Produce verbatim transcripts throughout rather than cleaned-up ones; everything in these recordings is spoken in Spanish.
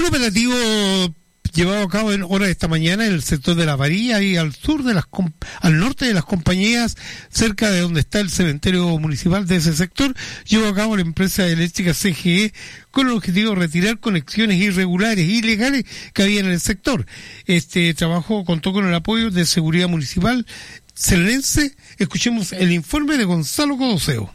operativo llevado a cabo en horas de esta mañana en el sector de La Varilla y al sur de las al norte de las compañías, cerca de donde está el cementerio municipal de ese sector, llevó a cabo la empresa eléctrica C G E con el objetivo de retirar conexiones irregulares e ilegales que había en el sector. Este trabajo contó con el apoyo de Seguridad Municipal Celense. Escuchemos el informe de Gonzalo Codoseo.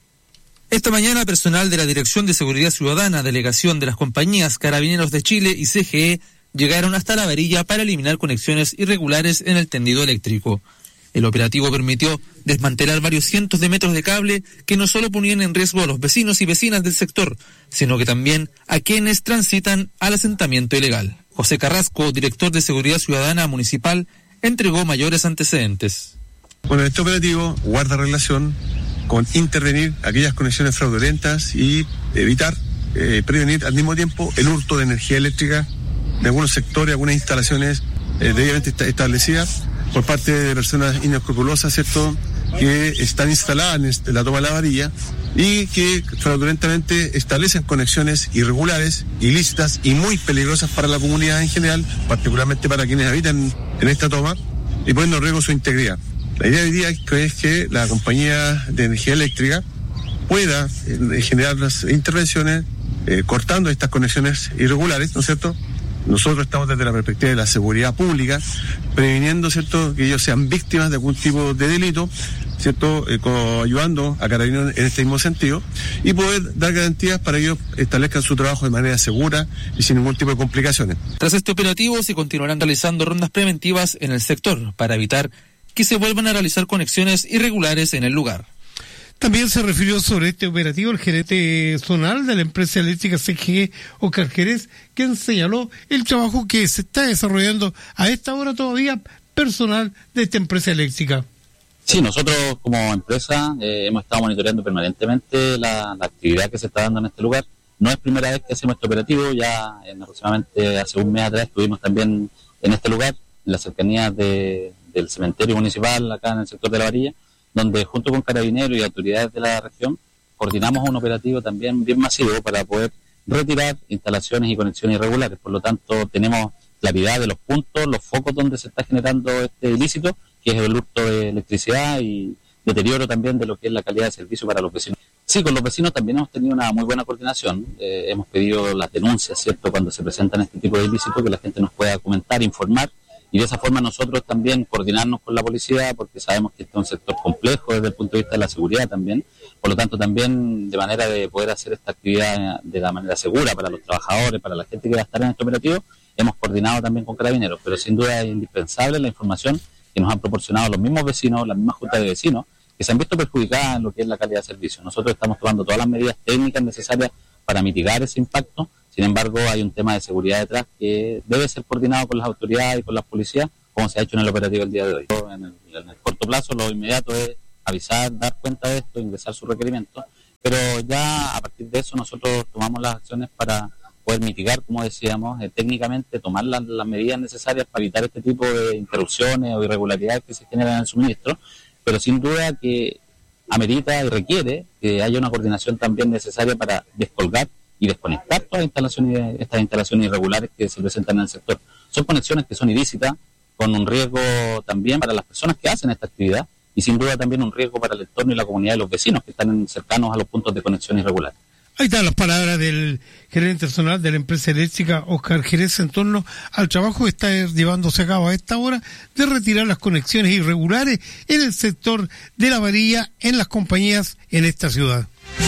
Esta mañana, personal de la Dirección de Seguridad Ciudadana, Delegación de las Compañías Carabineros de Chile y C G E llegaron hasta La Varilla para eliminar conexiones irregulares en el tendido eléctrico. El operativo permitió desmantelar varios cientos de metros de cable que no solo ponían en riesgo a los vecinos y vecinas del sector, sino que también a quienes transitan al asentamiento ilegal. José Carrasco, director de Seguridad Ciudadana Municipal, entregó mayores antecedentes. Bueno, este operativo guarda relación con intervenir aquellas conexiones fraudulentas y evitar, eh, prevenir al mismo tiempo el hurto de energía eléctrica de algunos sectores, algunas instalaciones eh, debidamente est- establecidas por parte de personas inescrupulosas, ¿cierto?, que están instaladas en este, la toma de La Varilla y que fraudulentamente establecen conexiones irregulares, ilícitas y muy peligrosas para la comunidad en general, particularmente para quienes habitan en esta toma, y poniendo en riesgo su integridad. La idea de hoy día es que la compañía de energía eléctrica pueda eh, generar las intervenciones eh, cortando estas conexiones irregulares, ¿no es cierto? Nosotros estamos desde la perspectiva de la seguridad pública, previniendo, ¿cierto?, que ellos sean víctimas de algún tipo de delito, ¿cierto?, eh, co- ayudando a Carabineros en este mismo sentido, y poder dar garantías para que ellos establezcan su trabajo de manera segura y sin ningún tipo de complicaciones. Tras este operativo se continuarán realizando rondas preventivas en el sector para evitar que se vuelvan a realizar conexiones irregulares en el lugar. También se refirió sobre este operativo el gerente zonal de la empresa eléctrica C G E, Oscar Jerez, quien señaló el trabajo que se está desarrollando a esta hora todavía personal de esta empresa eléctrica. Sí, nosotros como empresa eh, hemos estado monitoreando permanentemente la, la actividad que se está dando en este lugar. No es primera vez que hacemos este operativo, ya en aproximadamente hace un mes atrás estuvimos también en este lugar, en las cercanías de, del cementerio municipal, acá en el sector de La Varilla, donde junto con Carabineros y autoridades de la región coordinamos un operativo también bien masivo para poder retirar instalaciones y conexiones irregulares. Por lo tanto, tenemos claridad de los puntos, los focos donde se está generando este ilícito, que es el hurto de electricidad y deterioro también de lo que es la calidad de servicio para los vecinos. Sí, con los vecinos también hemos tenido una muy buena coordinación. Eh, hemos pedido las denuncias, ¿cierto?, cuando se presentan este tipo de ilícitos, que la gente nos pueda comentar, informar, y de esa forma nosotros también coordinarnos con la policía, porque sabemos que este es un sector complejo desde el punto de vista de la seguridad también. Por lo tanto, también de manera de poder hacer esta actividad de la manera segura para los trabajadores, para la gente que va a estar en este operativo, hemos coordinado también con Carabineros, pero sin duda es indispensable la información que nos han proporcionado los mismos vecinos, las mismas juntas de vecinos, que se han visto perjudicadas en lo que es la calidad de servicio. Nosotros estamos tomando todas las medidas técnicas necesarias para mitigar ese impacto. Sin embargo, hay un tema de seguridad detrás que debe ser coordinado con las autoridades y con las policías, como se ha hecho en el operativo el día de hoy. En el, en el corto plazo, lo inmediato es avisar, dar cuenta de esto, ingresar su requerimiento, pero ya a partir de eso nosotros tomamos las acciones para poder mitigar, como decíamos, eh, técnicamente, tomar las, las medidas necesarias para evitar este tipo de interrupciones o irregularidades que se generan en el suministro, pero sin duda que amerita y requiere que haya una coordinación también necesaria para descolgar y desconectar todas las instalaciones, estas instalaciones irregulares que se presentan en el sector. Son conexiones que son ilícitas, con un riesgo también para las personas que hacen esta actividad y sin duda también un riesgo para el entorno y la comunidad de los vecinos que están cercanos a los puntos de conexión irregular. Ahí están las palabras del gerente zonal de la empresa eléctrica, Oscar Jerez, en torno al trabajo que está llevándose a cabo a esta hora de retirar las conexiones irregulares en el sector de La Varilla en las compañías en esta ciudad.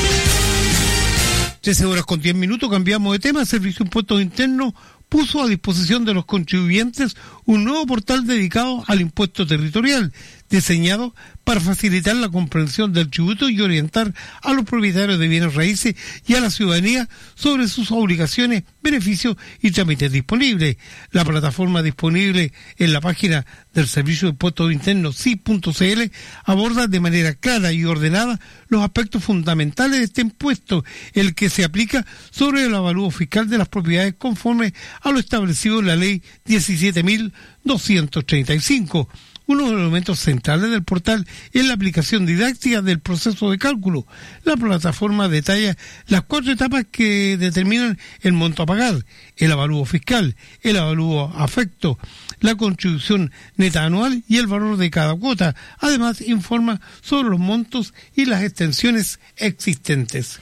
trece horas con diez minutos, cambiamos de tema. El Servicio de Impuestos Internos puso a disposición de los contribuyentes un nuevo portal dedicado al impuesto territorial, diseñado para facilitar la comprensión del tributo y orientar a los propietarios de bienes raíces y a la ciudadanía sobre sus obligaciones, beneficios y trámites disponibles. La plataforma disponible en la página del Servicio de Impuestos Internos S I punto C L aborda de manera clara y ordenada los aspectos fundamentales de este impuesto, el que se aplica sobre el avalúo fiscal de las propiedades conforme a lo establecido en la Ley diecisiete mil doscientos treinta y cinco. Uno de los elementos centrales del portal es la aplicación didáctica del proceso de cálculo. La plataforma detalla las cuatro etapas que determinan el monto a pagar: el avalúo fiscal, el avalúo afecto, la contribución neta anual y el valor de cada cuota. Además, informa sobre los montos y las extensiones existentes.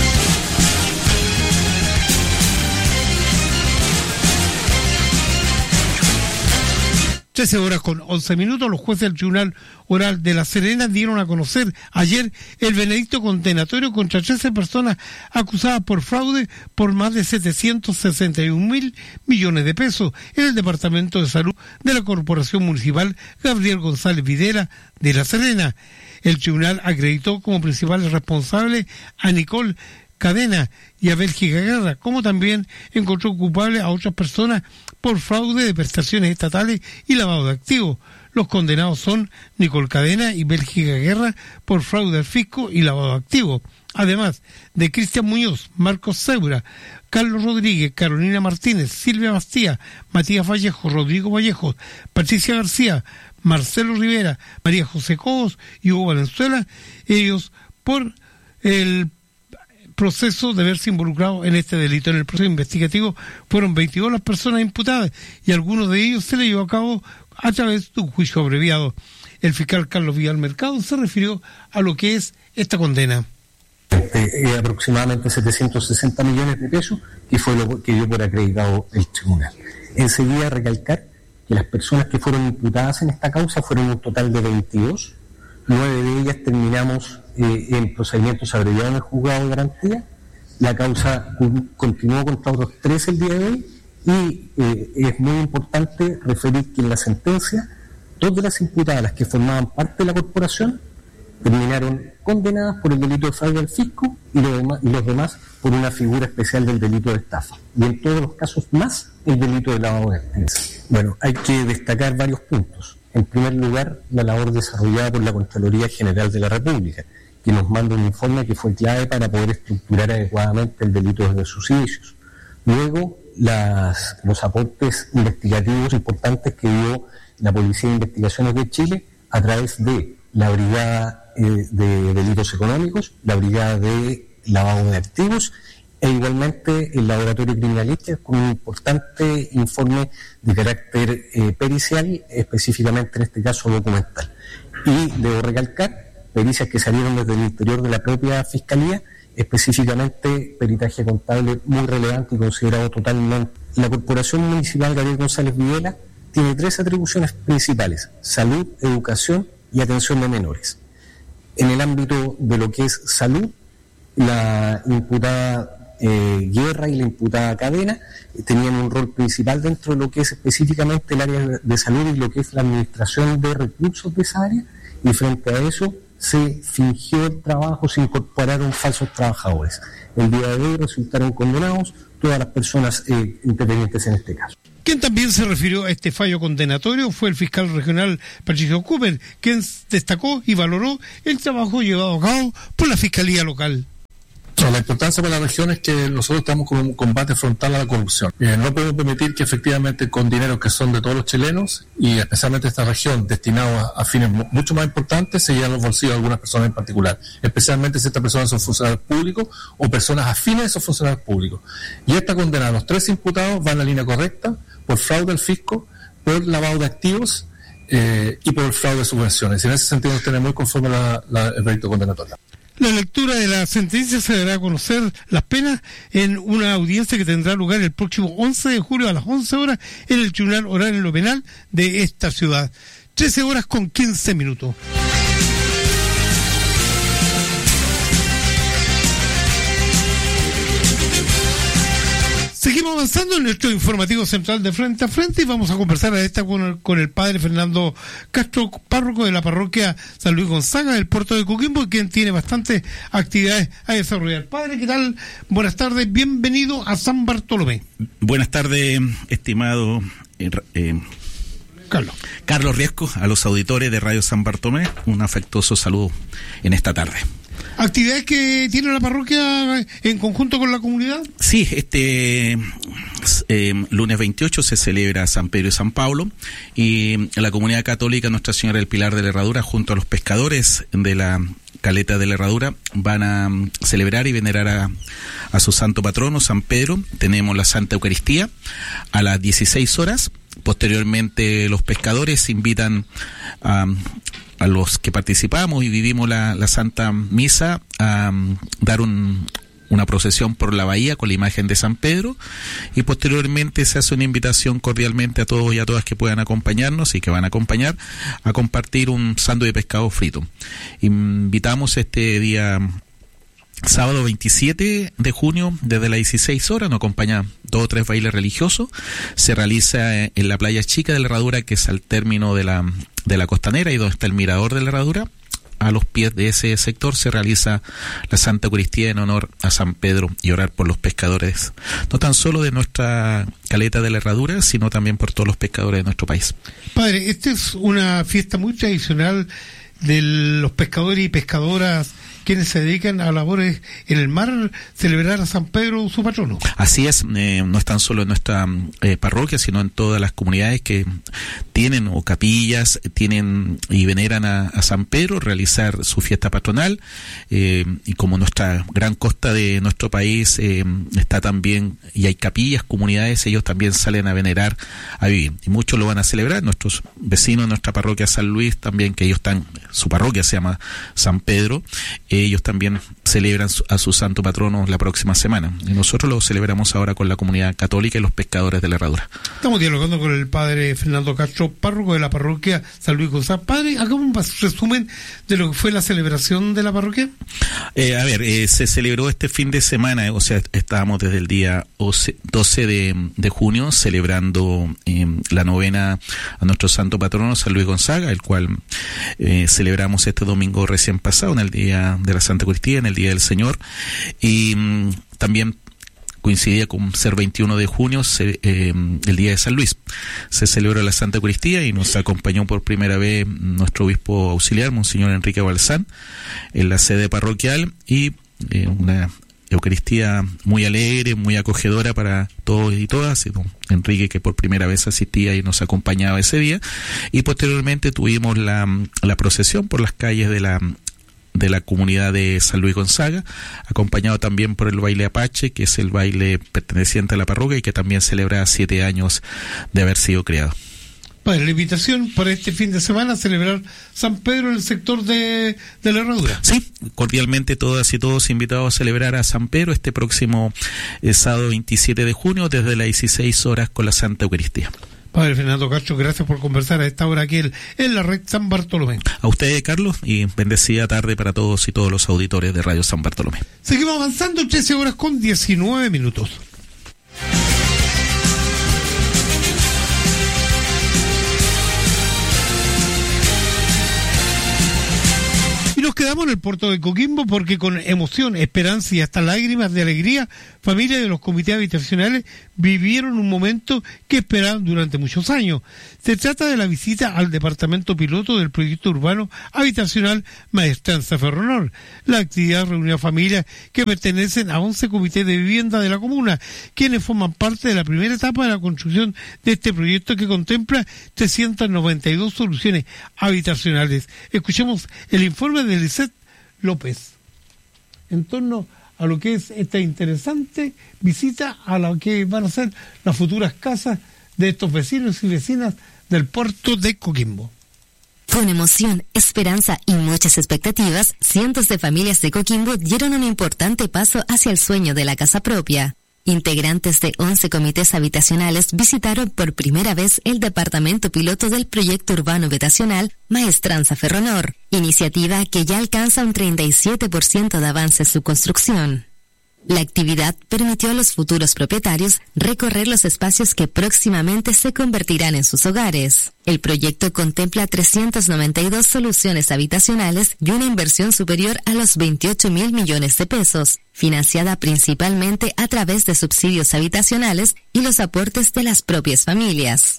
trece horas con once minutos, los jueces del Tribunal Oral de La Serena dieron a conocer ayer el veredicto condenatorio contra trece personas acusadas por fraude por más de setecientos sesenta y un mil millones de pesos en el Departamento de Salud de la Corporación Municipal Gabriel González Videla de La Serena. El tribunal acreditó como principales responsables a Nicole Cadena y a Bélgica Guerra, como también encontró culpable a otras personas por fraude de prestaciones estatales y lavado de activos. Los condenados son Nicole Cadena y Bélgica Guerra por fraude al fisco y lavado de activos. Además de Cristian Muñoz, Marcos Seura, Carlos Rodríguez, Carolina Martínez, Silvia Bastía, Matías Vallejo, Rodrigo Vallejo, Patricia García, Marcelo Rivera, María José Cobos y Hugo Valenzuela, ellos por el proceso de verse involucrado en este delito. En el proceso investigativo fueron veintidós las personas imputadas y algunos de ellos se le llevó a cabo a través de un juicio abreviado. El fiscal Carlos Vidal Mercado se refirió a lo que es esta condena. Eh, aproximadamente setecientos sesenta millones de pesos, que fue lo que dio por acreditado el tribunal. Enseguida recalcar que las personas que fueron imputadas en esta causa fueron un total de veintidós, nueve de ellas terminamos eh, en procedimientos abreviados en el juzgado de garantía. La causa continuó contra otros tres el día de hoy y eh, es muy importante referir que en la sentencia todas las imputadas, las que formaban parte de la corporación, terminaron condenadas por el delito de fraude al fisco y, lo demás, y los demás por una figura especial del delito de estafa. Y en todos los casos más el delito de lavado de activos. Bueno, hay que destacar varios puntos. En primer lugar, la labor desarrollada por la Contraloría General de la República, que nos manda un informe que fue clave para poder estructurar adecuadamente el delito de sus inicios. Luego, las, los aportes investigativos importantes que dio la Policía de Investigaciones de Chile a través de la Brigada eh, de Delitos Económicos, la Brigada de Lavado de Activos e igualmente el Laboratorio Criminalístico con un importante informe de carácter eh, pericial, específicamente en este caso documental. Y debo recalcar pericias que salieron desde el interior de la propia Fiscalía, específicamente peritaje contable muy relevante y considerado totalmente. La Corporación Municipal Gabriel González Videla tiene tres atribuciones principales: salud, educación y atención de menores. En el ámbito de lo que es salud, la imputada eh, Guerra y la imputada Cadena eh, tenían un rol principal dentro de lo que es específicamente el área de salud y lo que es la administración de recursos de esa área, y frente a eso se fingió el trabajo, se incorporaron falsos trabajadores. El día de hoy resultaron condenados todas las personas eh, intervenientes en este caso. Quien también se refirió a este fallo condenatorio fue el fiscal regional Patricio Cooper, quien destacó y valoró el trabajo llevado a cabo por la Fiscalía local. La importancia para la región es que nosotros estamos con un combate frontal a la corrupción. Eh, no podemos permitir que efectivamente con dinero que son de todos los chilenos y especialmente esta región destinado a, a fines mu- mucho más importantes se llenan los bolsillos de algunas personas en particular, especialmente si estas personas son funcionarios públicos o personas afines a esos funcionarios públicos. Y esta condena a los tres imputados va en la línea correcta por fraude al fisco, por lavado de activos eh, y por fraude de subvenciones. Y en ese sentido nos tenemos muy conforme la, la, el veredicto condenatorio. La lectura de la sentencia se dará a conocer las penas en una audiencia que tendrá lugar el próximo once de julio a las once horas en el Tribunal Oral en lo Penal de esta ciudad. trece horas con quince minutos. Seguimos avanzando en nuestro informativo central de Frente a Frente y vamos a conversar a esta con el, con el padre Fernando Castro, párroco de la parroquia San Luis Gonzaga del puerto de Coquimbo, quien tiene bastantes actividades a desarrollar. Padre, ¿qué tal? Buenas tardes, bienvenido a San Bartolomé. Buenas tardes, estimado eh, eh, Carlos. Carlos Riesco, a los auditores de Radio San Bartolomé, un afectuoso saludo en esta tarde. ¿Actividades que tiene la parroquia en conjunto con la comunidad? Sí, este eh, lunes veintiocho se celebra San Pedro y San Pablo, y la comunidad católica Nuestra Señora del Pilar de la Herradura, junto a los pescadores de la Caleta de la Herradura, van a um, celebrar y venerar a, a su santo patrono, San Pedro. Tenemos la Santa Eucaristía a las dieciséis horas. Posteriormente los pescadores invitan a, a los que participamos y vivimos la, la Santa Misa a um, dar un... una procesión por la bahía con la imagen de San Pedro, y posteriormente se hace una invitación cordialmente a todos y a todas que puedan acompañarnos y que van a acompañar a compartir un sándwich de pescado frito. Invitamos este día sábado veintisiete de junio desde las dieciséis horas, nos acompañan dos o tres bailes religiosos. Se realiza en la playa chica de la Herradura, que es al término de la, de la costanera y donde está el mirador de la Herradura. A los pies de ese sector se realiza la Santa Eucaristía en honor a San Pedro y orar por los pescadores, no tan solo de nuestra Caleta de la Herradura, sino también por todos los pescadores de nuestro país. Padre, esta es una fiesta muy tradicional de los pescadores y pescadoras quienes se dedican a labores en el mar, celebrar a San Pedro, su patrono. Así es, eh, no es tan solo en nuestra eh, parroquia, sino en todas las comunidades que tienen o capillas, tienen y veneran a, a San Pedro, realizar su fiesta patronal, eh, y como nuestra gran costa de nuestro país eh, está también, y hay capillas, comunidades, ellos también salen a venerar, a vivir, y muchos lo van a celebrar. Nuestros vecinos de nuestra parroquia San Luis también, que ellos están, su parroquia se llama San Pedro, ellos también celebran a su santo patrono la próxima semana, y nosotros lo celebramos ahora con la comunidad católica y los pescadores de la Herradura. Estamos dialogando con el padre Fernando Castro, párroco de la parroquia San Luis Gonzaga. Padre, hagamos un resumen de lo que fue la celebración de la parroquia. Eh, a ver, eh, se celebró este fin de semana, o sea, estábamos desde el día doce de junio celebrando eh, la novena a nuestro santo patrono San Luis Gonzaga, el cual eh, celebramos este domingo recién pasado, en el día de la Santa Eucaristía, en el Día del Señor, y mmm, también coincidía con ser veintiuno de junio, se, eh, el Día de San Luis. Se celebró la Santa Eucaristía y nos acompañó por primera vez nuestro obispo auxiliar, Monseñor Enrique Balsán, en la sede parroquial, y eh, una Eucaristía muy alegre, muy acogedora para todos y todas. Don Enrique, que por primera vez asistía y nos acompañaba ese día, y posteriormente tuvimos la, la procesión por las calles de la de la comunidad de San Luis Gonzaga, acompañado también por el baile Apache, que es el baile perteneciente a la parroquia y que también celebra siete años de haber sido creado. Padre, la invitación para este fin de semana a celebrar San Pedro en el sector de, de la Herradura. Sí, cordialmente todas y todos invitados a celebrar a San Pedro este próximo eh, sábado veintisiete de junio desde las dieciséis horas con la Santa Eucaristía. Padre Fernando Castro, gracias por conversar a esta hora aquí en la red San Bartolomé. A ustedes, Carlos, y bendecida tarde para todos y todos los auditores de Radio San Bartolomé. Seguimos avanzando, trece horas con diecinueve minutos. Nos quedamos en el puerto de Coquimbo porque con emoción, esperanza y hasta lágrimas de alegría, familias de los comités habitacionales vivieron un momento que esperaban durante muchos años. Se trata de la visita al departamento piloto del proyecto urbano habitacional Maestranza Ferronor. La actividad reunió a familias que pertenecen a once comités de vivienda de la comuna, quienes forman parte de la primera etapa de la construcción de este proyecto que contempla trescientas noventa y dos soluciones habitacionales. Escuchemos el informe de Lisette López en torno a lo que es esta interesante visita a lo que van a ser las futuras casas de estos vecinos y vecinas del puerto de Coquimbo. Con emoción, esperanza y muchas expectativas, cientos de familias de Coquimbo dieron un importante paso hacia el sueño de la casa propia. Integrantes de once comités habitacionales visitaron por primera vez el departamento piloto del proyecto urbano habitacional Maestranza Ferronor, iniciativa que ya alcanza un treinta y siete por ciento de avance en su construcción. La actividad permitió a los futuros propietarios recorrer los espacios que próximamente se convertirán en sus hogares. El proyecto contempla trescientas noventa y dos soluciones habitacionales y una inversión superior a los veintiocho mil millones de pesos, financiada principalmente a través de subsidios habitacionales y los aportes de las propias familias.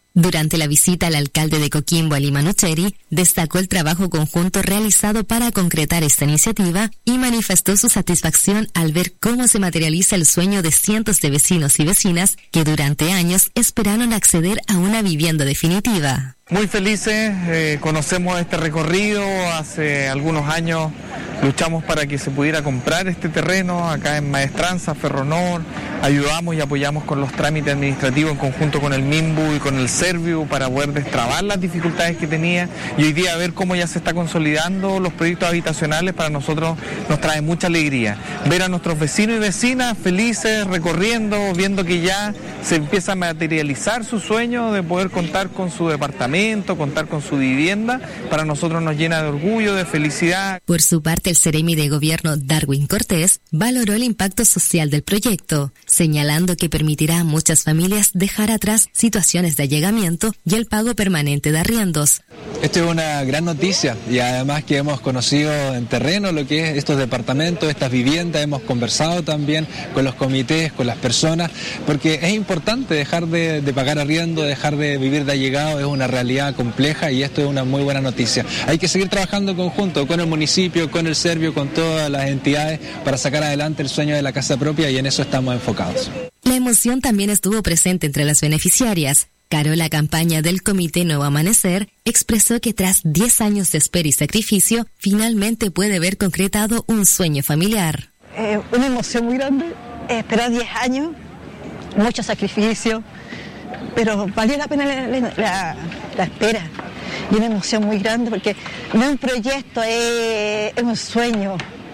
Durante la visita, el alcalde de Coquimbo, Ali Manucheri, destacó el trabajo conjunto realizado para concretar esta iniciativa y manifestó su satisfacción al ver cómo se materializa el sueño de cientos de vecinos y vecinas que durante años esperaron acceder a una vivienda definitiva. Muy felices, eh, conocemos este recorrido, hace algunos años luchamos para que se pudiera comprar este terreno acá en Maestranza, Ferronor, ayudamos y apoyamos con los trámites administrativos en conjunto con el MIMBU y con el Serviu para poder destrabar las dificultades que tenía, y hoy día ver cómo ya se está consolidando los proyectos habitacionales para nosotros nos trae mucha alegría. Ver a nuestros vecinos y vecinas felices, recorriendo, viendo que ya se empieza a materializar su sueño de poder contar con su departamento, contar con su vivienda, para nosotros nos llena de orgullo, de felicidad. Por su parte, el Seremi de Gobierno, Darwin Cortés, valoró el impacto social del proyecto, señalando que permitirá a muchas familias dejar atrás situaciones de allegamiento y el pago permanente de arriendos. Esto es una gran noticia, y además que hemos conocido en terreno lo que es estos departamentos, estas viviendas, hemos conversado también con los comités, con las personas, porque es importante dejar de, de pagar arriendo, dejar de vivir de allegado, es una realidad compleja y esto es una muy buena noticia. Hay que seguir trabajando en conjunto con el municipio, con el Servio, con todas las entidades para sacar adelante el sueño de la casa propia, y en eso estamos enfocados. La emoción también estuvo presente entre las beneficiarias. Carola Campaña, del Comité Nuevo Amanecer, expresó que tras diez años de espera y sacrificio, finalmente puede ver concretado un sueño familiar. Eh, una emoción muy grande, eh, esperar diez años, mucho sacrificio, pero valió la pena la, la, la, la espera. Y una emoción muy grande porque no es un proyecto, es, es un sueño.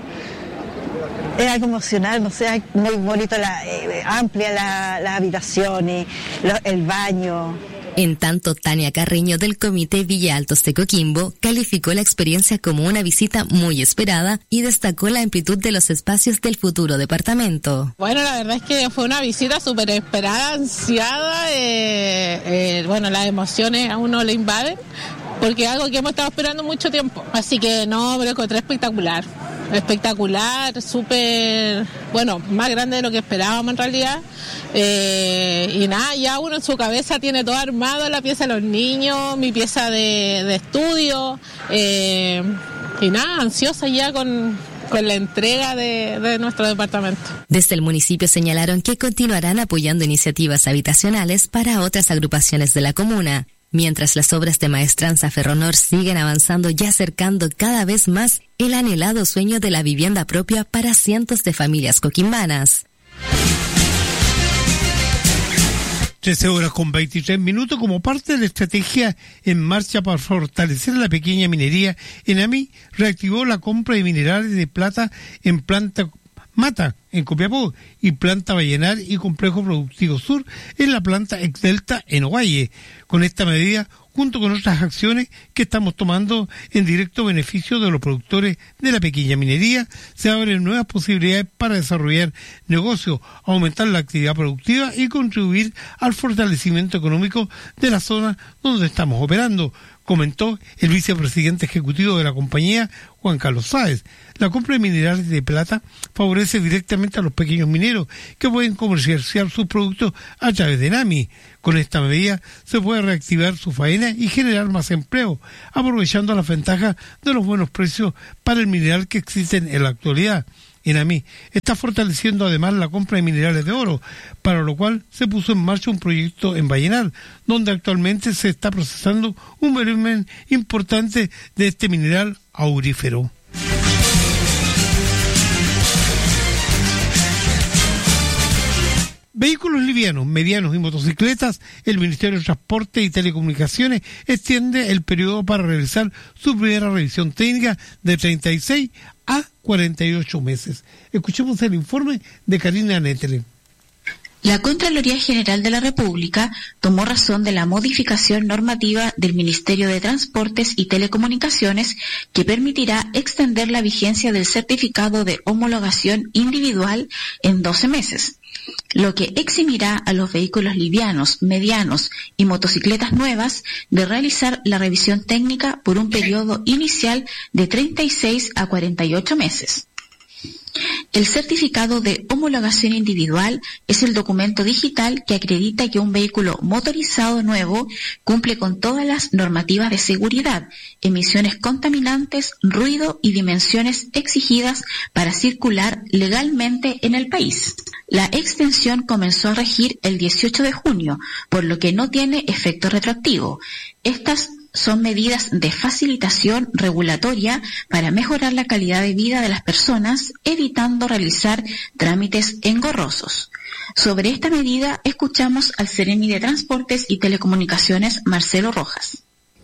Es algo emocional, no sé, muy bonito, la, eh, amplia la, las habitaciones, lo, el baño. En tanto, Tania Carreño, del Comité Villa Altos de Coquimbo, calificó la experiencia como una visita muy esperada y destacó la amplitud de los espacios del futuro departamento. Bueno, la verdad es que fue una visita súper esperada, ansiada, eh, eh, bueno, las emociones a uno le invaden, porque es algo que hemos estado esperando mucho tiempo. Así que no, pero encontré espectacular. Espectacular, súper, bueno, más grande de lo que esperábamos en realidad. Eh, y nada, ya uno en su cabeza tiene todo armado, la pieza de los niños, mi pieza de, de estudio. Eh, y nada, ansiosa ya con... con la entrega de, de nuestro departamento. Desde el municipio señalaron que continuarán apoyando iniciativas habitacionales para otras agrupaciones de la comuna, mientras las obras de Maestranza Ferronor siguen avanzando y acercando cada vez más el anhelado sueño de la vivienda propia para cientos de familias coquimbanas. trece horas con veintitrés minutos. Como parte de la estrategia en marcha para fortalecer la pequeña minería, ENAMI reactivó la compra de minerales de plata en planta Mata, en Copiapó, y planta Vallenar y Complejo Productivo Sur en la planta Exdelta en Ovalle. Con esta medida, junto con otras acciones que estamos tomando en directo beneficio de los productores de la pequeña minería, se abren nuevas posibilidades para desarrollar negocios, aumentar la actividad productiva y contribuir al fortalecimiento económico de la zona donde estamos operando, comentó el vicepresidente ejecutivo de la compañía, Juan Carlos Sáez. La compra de minerales de plata favorece directamente a los pequeños mineros que pueden comercializar sus productos a través de ENAMI. Con esta medida se puede reactivar su faena y generar más empleo, aprovechando las ventajas de los buenos precios para el mineral que existen en la actualidad. ENAMI está fortaleciendo además la compra de minerales de oro, para lo cual se puso en marcha un proyecto en Vallenar, donde actualmente se está procesando un volumen importante de este mineral aurífero. Vehículos livianos, medianos y motocicletas, el Ministerio de Transporte y Telecomunicaciones extiende el periodo para realizar su primera revisión técnica de treinta y seis a cuarenta y ocho meses. Escuchemos el informe de Karina Netre. La Contraloría General de la República tomó razón de la modificación normativa del Ministerio de Transportes y Telecomunicaciones que permitirá extender la vigencia del certificado de homologación individual en doce meses, lo que eximirá a los vehículos livianos, medianos y motocicletas nuevas de realizar la revisión técnica por un periodo inicial de treinta y seis a cuarenta y ocho meses. El certificado de homologación individual es el documento digital que acredita que un vehículo motorizado nuevo cumple con todas las normativas de seguridad, emisiones contaminantes, ruido y dimensiones exigidas para circular legalmente en el país. La extensión comenzó a regir el dieciocho de junio, por lo que no tiene efecto retroactivo. Estas son medidas de facilitación regulatoria para mejorar la calidad de vida de las personas, evitando realizar trámites engorrosos. Sobre esta medida, escuchamos al Seremi de Transportes y Telecomunicaciones, Marcelo Rojas.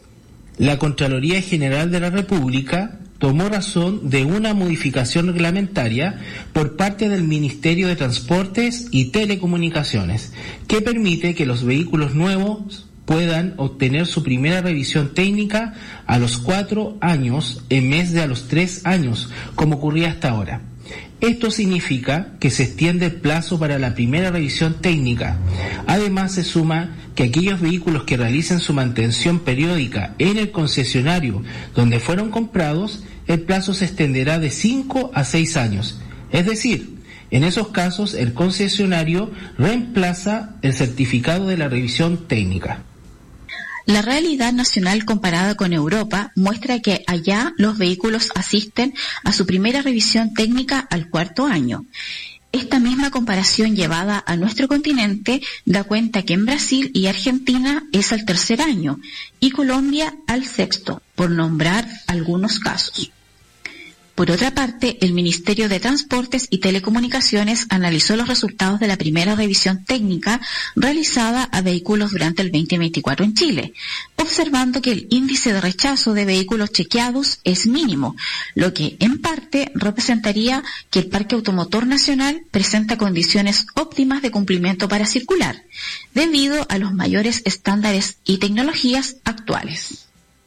La Contraloría General de la República tomó razón de una modificación reglamentaria por parte del Ministerio de Transportes y Telecomunicaciones, que permite que los vehículos nuevos puedan obtener su primera revisión técnica a los cuatro años en vez de a los tres años, como ocurría hasta ahora. Esto significa que se extiende el plazo para la primera revisión técnica. Además, se suma que aquellos vehículos que realicen su mantención periódica en el concesionario donde fueron comprados, el plazo se extenderá de cinco a seis años. Es decir, en esos casos, el concesionario reemplaza el certificado de la revisión técnica. La realidad nacional comparada con Europa muestra que allá los vehículos asisten a su primera revisión técnica al cuarto año. Esta misma comparación llevada a nuestro continente da cuenta que en Brasil y Argentina es al tercer año y Colombia al sexto, por nombrar algunos casos. Por otra parte, el Ministerio de Transportes y Telecomunicaciones analizó los resultados de la primera revisión técnica realizada a vehículos durante el veinte veinticuatro en Chile, observando que el índice de rechazo de vehículos chequeados es mínimo, lo que en parte representaría que el parque automotor nacional presenta condiciones óptimas de cumplimiento para circular, debido a los mayores estándares y tecnologías actuales.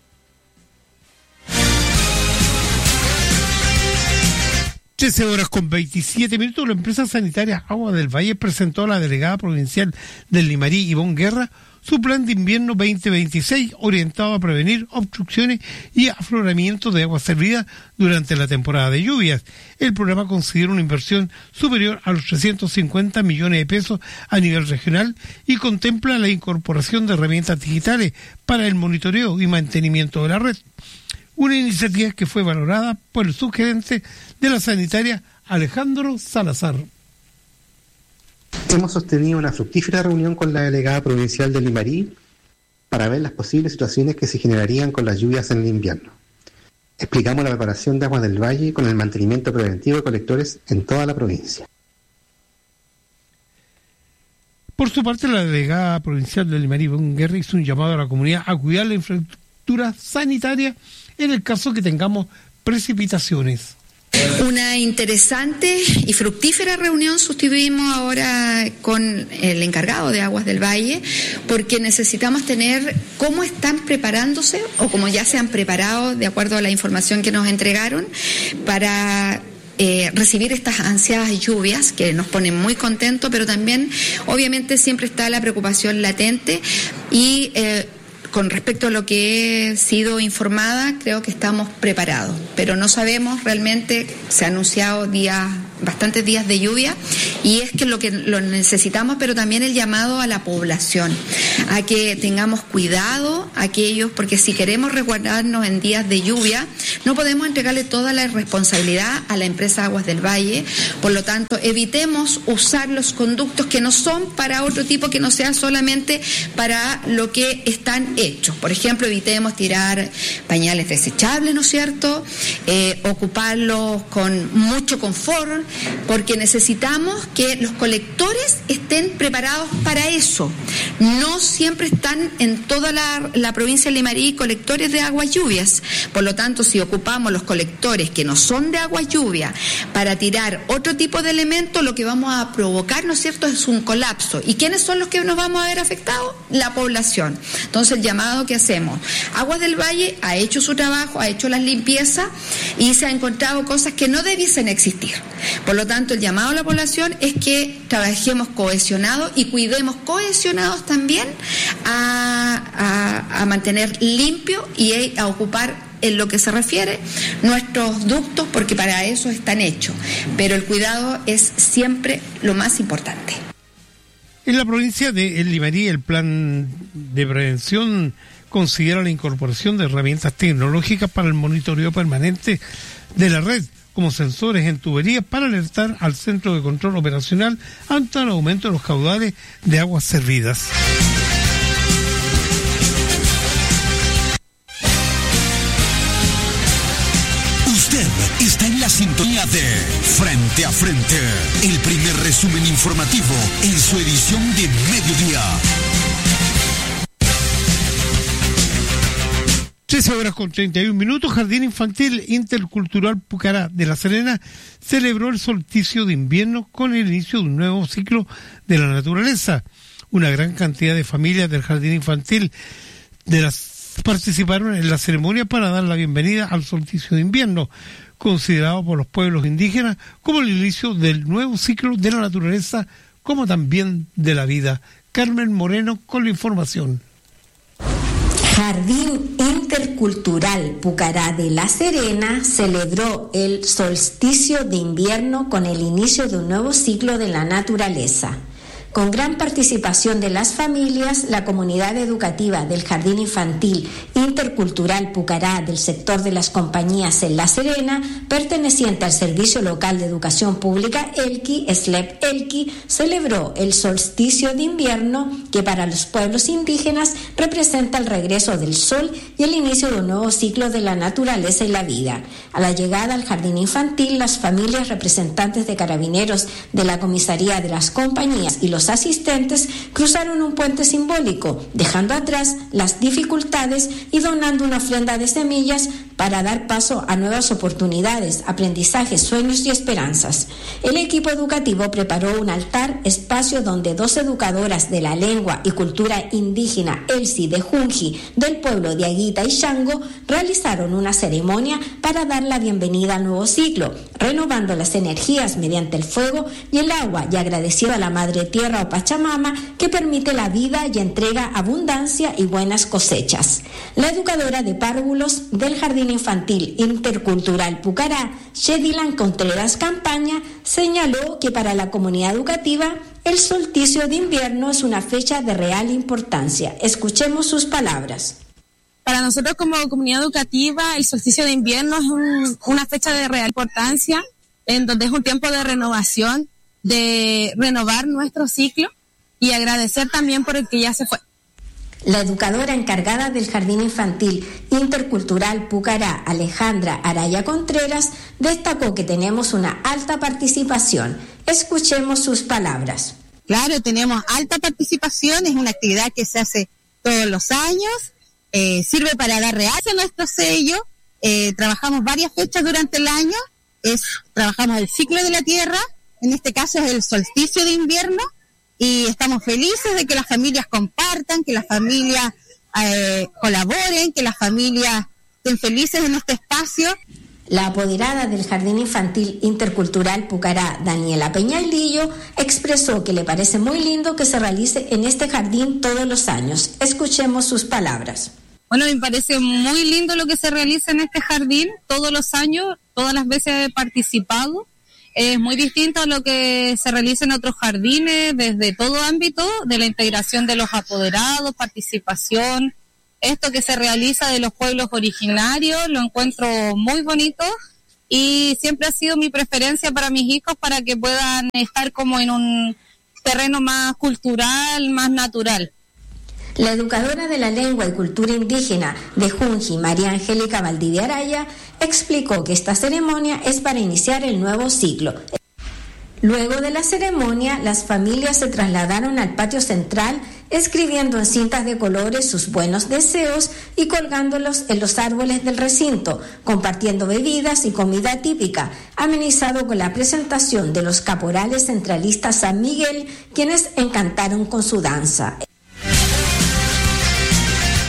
trece horas con veintisiete minutos, la empresa sanitaria Agua del Valle presentó a la delegada provincial del Limarí, Ivonne Guerra, su plan de invierno veinte veintiséis orientado a prevenir obstrucciones y afloramiento de agua servida durante la temporada de lluvias. El programa considera una inversión superior a los trescientos cincuenta millones de pesos a nivel regional y contempla la incorporación de herramientas digitales para el monitoreo y mantenimiento de la red. Una iniciativa que fue valorada por el subgerente de la sanitaria Alejandro Salazar. Hemos sostenido una fructífera reunión con la delegada provincial del Limarí para ver las posibles situaciones que se generarían con las lluvias en el invierno. Explicamos la preparación de Aguas del Valle con el mantenimiento preventivo de colectores en toda la provincia. Por su parte, la delegada provincial del Limarí, Ivonne Guerra, hizo un llamado a la comunidad a cuidar la infraestructura sanitaria en el caso que tengamos precipitaciones. Una interesante y fructífera reunión sostuvimos ahora con el encargado de Aguas del Valle, porque necesitamos tener cómo están preparándose o cómo ya se han preparado, de acuerdo a la información que nos entregaron, para Eh, recibir estas ansiadas lluvias que nos ponen muy contentos, pero también obviamente siempre está la preocupación latente y eh, con respecto a lo que he sido informada, creo que estamos preparados, pero no sabemos realmente, se ha anunciado días, bastantes días de lluvia, y es que lo que lo necesitamos, pero también el llamado a la población, a que tengamos cuidado aquellos, porque si queremos resguardarnos en días de lluvia, no podemos entregarle toda la responsabilidad a la empresa Aguas del Valle. Por lo tanto, evitemos usar los conductos que no son para otro tipo, que no sea solamente para lo que están hechos. Por ejemplo, evitemos tirar pañales desechables, ¿no es cierto? Eh, ocuparlos con mucho confort, porque necesitamos que los colectores estén preparados para eso. No siempre están en toda la, la provincia de Limarí colectores de aguas lluvias. Por lo tanto, si ocupamos los colectores que no son de agua lluvia para tirar otro tipo de elementos, lo que vamos a provocar, ¿no es cierto?, es un colapso. ¿Y quiénes son los que nos vamos a ver afectados? La población. Entonces, el llamado que hacemos. Aguas del Valle ha hecho su trabajo, ha hecho las limpiezas y se ha encontrado cosas que no debiesen existir. Por lo tanto, el llamado a la población es que trabajemos cohesionados y cuidemos cohesionados también a, a, a mantener limpio y a ocupar en lo que se refiere nuestros ductos, porque para eso están hechos, pero el cuidado es siempre lo más importante. En la provincia de El Limarí, el plan de prevención considera la incorporación de herramientas tecnológicas para el monitoreo permanente de la red, como sensores en tuberías para alertar al Centro de Control Operacional ante el aumento de los caudales de aguas servidas. Usted está en la sintonía de Frente a Frente, el primer resumen informativo en su edición de mediodía. trece horas con treinta y un minutos, Jardín Infantil Intercultural Pucará de La Serena celebró el solsticio de invierno con el inicio de un nuevo ciclo de la naturaleza. Una gran cantidad de familias del Jardín Infantil de las participaron en la ceremonia para dar la bienvenida al solsticio de invierno, considerado por los pueblos indígenas como el inicio del nuevo ciclo de la naturaleza, como también de la vida. Carmen Moreno con la información. Jardín Intercultural Pucará de La Serena celebró el solsticio de invierno con el inicio de un nuevo ciclo de la naturaleza. Con gran participación de las familias, la comunidad educativa del Jardín Infantil Intercultural Pucará del sector de las compañías en La Serena, perteneciente al Servicio Local de Educación Pública Elqui, S L E P Elqui, celebró el solsticio de invierno que para los pueblos indígenas representa el regreso del sol y el inicio de un nuevo ciclo de la naturaleza y la vida. A la llegada al Jardín Infantil, las familias representantes de carabineros de la comisaría de las compañías y los asistentes cruzaron un puente simbólico, dejando atrás las dificultades y donando una ofrenda de semillas para dar paso a nuevas oportunidades, aprendizajes, sueños y esperanzas. El equipo educativo preparó un altar, espacio donde dos educadoras de la lengua y cultura indígena Elsi de Junji del pueblo de Aguita y Shango realizaron una ceremonia para dar la bienvenida al nuevo ciclo, renovando las energías mediante el fuego y el agua y agradeciendo a la Madre Tierra o Pachamama que permite la vida y entrega abundancia y buenas cosechas. La educadora de párvulos del Jardín Infantil Intercultural Pucará, Shedilan Contreras Campaña, señaló que para la comunidad educativa el solsticio de invierno es una fecha de real importancia. Escuchemos sus palabras. Para nosotros como comunidad educativa, el solsticio de invierno es un, una fecha de real importancia, en donde es un tiempo de renovación, de renovar nuestro ciclo y agradecer también por el que ya se fue. La educadora encargada del Jardín Infantil Intercultural Pucará, Alejandra Araya Contreras, destacó que tenemos una alta participación. Escuchemos sus palabras. Claro, tenemos alta participación, es una actividad que se hace todos los años, eh, sirve para dar realce a nuestro sello, eh, trabajamos varias fechas durante el año, es trabajamos el ciclo de la Tierra, en este caso es el solsticio de invierno, y estamos felices de que las familias compartan, que las familias eh, colaboren, que las familias estén felices en este espacio. La apoderada del Jardín Infantil Intercultural Pucará, Daniela Peñalillo, expresó que le parece muy lindo que se realice en este jardín todos los años. Escuchemos sus palabras. Bueno, me parece muy lindo lo que se realiza en este jardín todos los años, todas las veces he participado. Es muy distinto a lo que se realiza en otros jardines, desde todo ámbito, de la integración de los apoderados, participación. Esto que se realiza de los pueblos originarios, lo encuentro muy bonito y siempre ha sido mi preferencia para mis hijos para que puedan estar como en un terreno más cultural, más natural. La educadora de la lengua y cultura indígena de Junji, María Angélica Valdivia Araya, explicó que esta ceremonia es para iniciar el nuevo ciclo. Luego de la ceremonia, las familias se trasladaron al patio central, escribiendo en cintas de colores sus buenos deseos y colgándolos en los árboles del recinto, compartiendo bebidas y comida típica, amenizado con la presentación de los caporales centralistas San Miguel, quienes encantaron con su danza.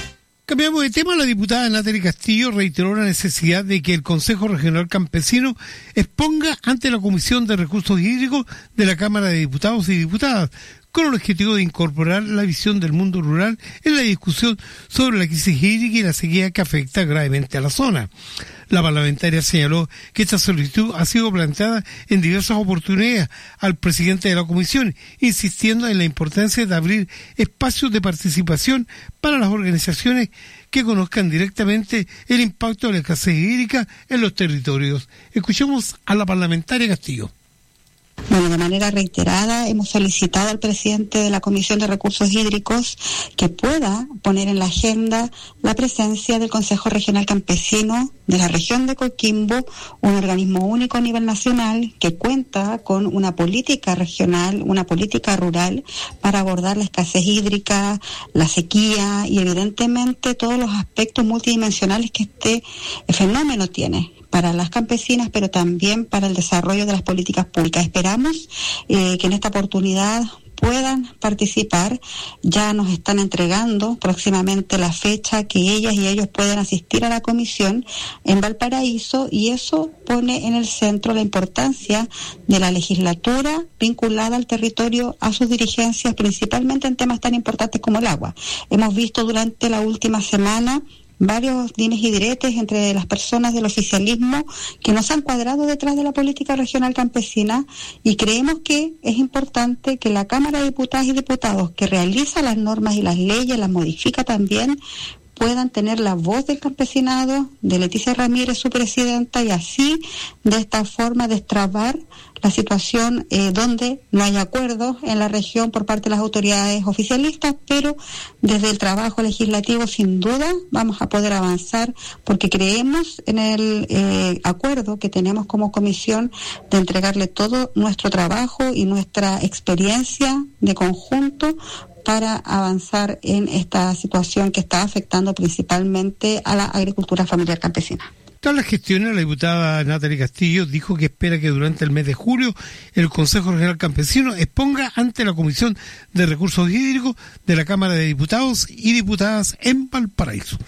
Cambiamos de tema. La diputada Natalie Castillo reiteró la necesidad de que el Consejo Regional Campesino exponga ante la Comisión de Recursos Hídricos de la Cámara de Diputados y Diputadas, con el objetivo de incorporar la visión del mundo rural en la discusión sobre la crisis hídrica y la sequía que afecta gravemente a la zona. La parlamentaria señaló que esta solicitud ha sido planteada en diversas oportunidades al presidente de la comisión, insistiendo en la importancia de abrir espacios de participación para las organizaciones que conozcan directamente el impacto de la escasez hídrica en los territorios. Escuchemos a la parlamentaria Castillo. Bueno, de manera reiterada hemos solicitado al presidente de la Comisión de Recursos Hídricos que pueda poner en la agenda la presencia del Consejo Regional Campesino de la región de Coquimbo, un organismo único a nivel nacional que cuenta con una política regional, una política rural para abordar la escasez hídrica, la sequía y evidentemente todos los aspectos multidimensionales que este fenómeno tiene para las campesinas, pero también para el desarrollo de las políticas públicas. Esperamos eh, que en esta oportunidad puedan participar. Ya nos están entregando próximamente la fecha que ellas y ellos pueden asistir a la comisión en Valparaíso, y eso pone en el centro la importancia de la legislatura vinculada al territorio, a sus dirigencias, principalmente en temas tan importantes como el agua. Hemos visto durante la última semana varios dimes y diretes entre las personas del oficialismo que nos han cuadrado detrás de la política regional campesina, y creemos que es importante que la Cámara de Diputadas y Diputados, que realiza las normas y las leyes, las modifica también, puedan tener la voz del campesinado, de Leticia Ramírez, su presidenta, y así, de esta forma, destrabar la situación eh, donde no hay acuerdo en la región por parte de las autoridades oficialistas, pero desde el trabajo legislativo sin duda vamos a poder avanzar, porque creemos en el eh, acuerdo que tenemos como comisión de entregarle todo nuestro trabajo y nuestra experiencia de conjunto para avanzar en esta situación que está afectando principalmente a la agricultura familiar campesina. Tras las gestiones, la diputada Natalie Castillo dijo que espera que durante el mes de julio el Consejo Regional Campesino exponga ante la Comisión de Recursos Hídricos de la Cámara de Diputados y Diputadas en Valparaíso.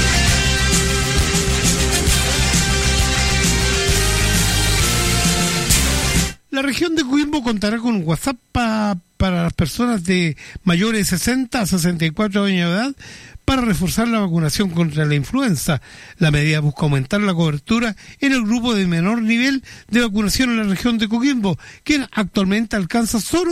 La región de Coquimbo contará con un WhatsApp pa, para las personas de mayores de sesenta a sesenta y cuatro años de edad para reforzar la vacunación contra la influenza. La medida busca aumentar la cobertura en el grupo de menor nivel de vacunación en la región de Coquimbo, que actualmente alcanza solo